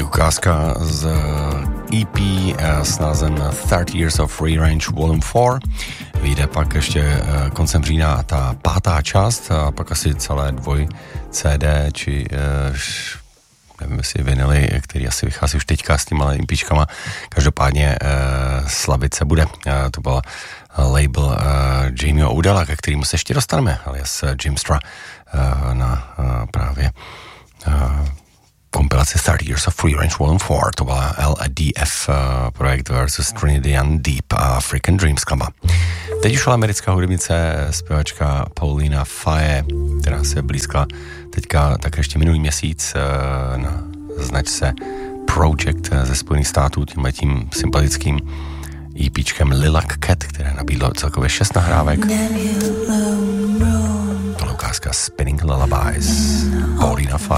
ukázka z EP s názvem 30 Years of Free Range Volume 4. Vyjde pak ještě koncem října ta 5. část a pak asi celé 2 CD, či nevím, jestli vinily, který asi vychází už teďka s těma EPčkama. Každopádně slavit se bude. To byl label Jamieho Odella, ke kterému se ještě dostaneme, alias Jimstra, na právě kompilaci 30 Years of Free Range Volume 4. To byla LADF projekt versus Trinidadian Deep a African Dreams Club. Teď už americká hudebnice, zpěvačka Paulina Faye, která se blízkla teďka tak ještě minulý měsíc na značce Project ze Spojených států tím sympatickým EPčkem Lilac Cat, které nabídlo celkově 6 nahrávek. Tohle ukázka Spinning Lullabies, Paulina Faye.